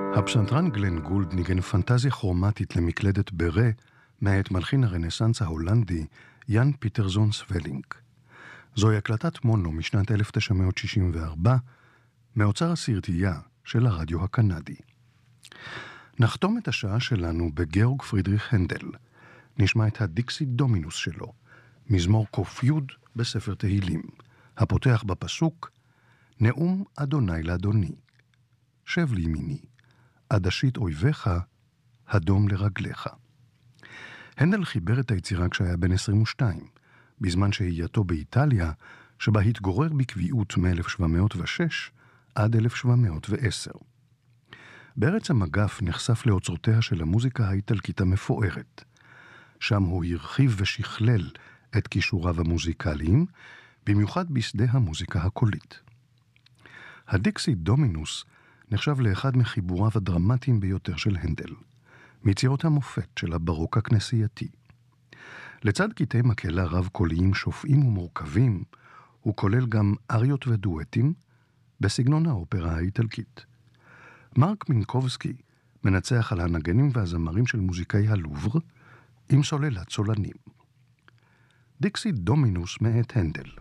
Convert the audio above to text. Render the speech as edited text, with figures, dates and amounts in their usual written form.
הפסנתרן גלן גולד ניגן פנטזיה כרומטית למקלדת ברה מאת מלחין הרנסנס ההולנדי יאן פיטרזון סוולינג. זוהי הקלטת מונו משנת 1964 מאוצר הסרטייה של הרדיו הקנדי. נחתום את השעה שלנו בגאורג פרידריך הנדל. נשמע את הדיקסי דומינוס שלו, מזמור קוף י' בספר תהילים, הפותח בפסוק נאום אדוני לאדוני. שב לימיני, עד אשית אויביך, הדום לרגליך. הנדל חיבר את היצירה כשהיה בן 22, בזמן שהייתו באיטליה, שבה התגורר בקביעות מ-1706 עד 1710. בארץ המגף נחשף לאוצרותיה של המוזיקה האיטלקית המפוארת. שם הוא הרחיב ושכלל את כישוריו המוזיקליים, במיוחד בשדה המוזיקה הקולית. הדיקסי דומינוס נחשב לאחד מחיבוריו הדרמטיים ביותר של הנדל, מיצירות המופת של הברוק הכנסייתי. לצד קטעי מקהלה רב קוליים שופעים ומורכבים, הוא כולל גם אריות ודואטים בסגנון האופרה האיטלקית. מרק מינקובסקי מנצח על הנגנים והזמרים של מוזיקאי הלובר עם סוללת סולנים. דיקסי דומינוס מאת הנדל.